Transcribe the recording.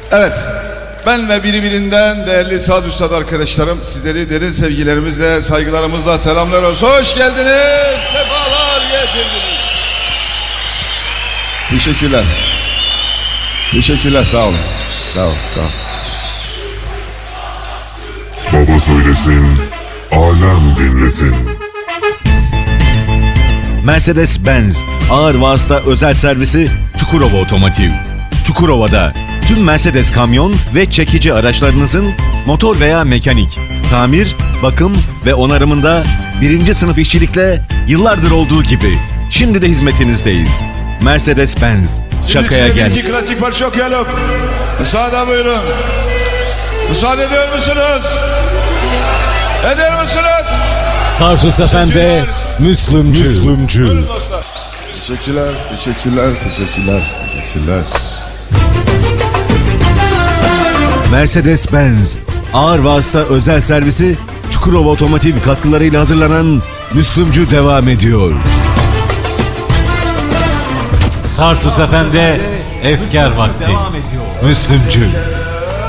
Evet, ben ve birbirinden değerli saz üstad arkadaşlarım sizleri derin sevgilerimizle, saygılarımızla selamlıyoruz. Hoş geldiniz, sefalar getirdiniz. Teşekkürler. Teşekkürler, sağ olun. Sağ olun, sağ olun. Baba söylesin, alem dinlesin. Mercedes-Benz ağır vasıta özel servisi Çukurova Otomotiv. Çukurova'da tüm Mercedes kamyon ve çekici araçlarınızın motor veya mekanik, tamir, bakım ve onarımında birinci sınıf işçilikle yıllardır olduğu gibi şimdi de hizmetinizdeyiz. Mercedes-Benz, şakaya Şimdi gel. size bir klasik parça okuyalım. Müsaade buyurun. Müsaade ediyor musunuz? Ediyor musunuz? Tarsus Efendi, Müslümcü. Buyurun dostlar. Teşekkürler, teşekkürler, teşekkürler, teşekkürler. Mercedes-Benz ağır vasıta özel servisi Çukurova Otomotiv katkılarıyla hazırlanan Müslümcü devam ediyor. Tarsus Efendi, efkar vakti. Müslümcü.